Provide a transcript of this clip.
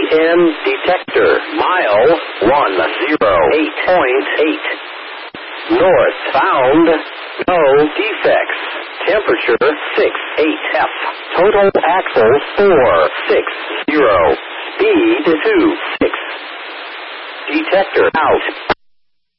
10 detector. Mile 108.8. North bound. No defects. Temperature 68F. Total axle 460. Speed 26. Detector out.